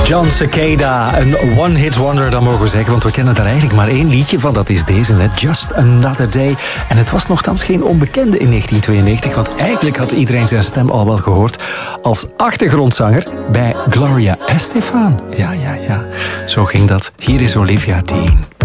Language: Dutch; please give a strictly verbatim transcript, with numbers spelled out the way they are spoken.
John Cicada, een one-hit wonder, dat mogen we zeggen, want we kennen er eigenlijk maar één liedje van, dat is deze, net Just Another Day. En het was nogthans geen onbekende in negentien tweeënnegentig, want eigenlijk had iedereen zijn stem al wel gehoord als achtergrondzanger bij Gloria Estefan. Ja, ja, ja, zo ging dat. Hier is Olivia Dean.